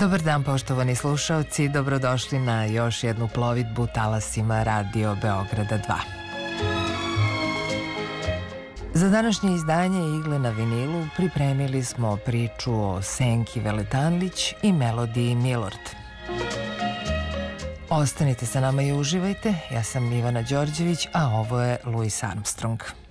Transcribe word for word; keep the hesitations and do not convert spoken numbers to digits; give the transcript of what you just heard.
Dobar dan, poštovani slušaoci, dobrodošli na još jednu plovidbu talasima Radio Beograda dva. Za današnje izdanje Igle na vinilu pripremili smo priču o Senki Veletanlić i melodiji Milord. Ostanite sa nama i uživajte, ja sam Ivana Đorđević, a ovo je Louis Armstrong.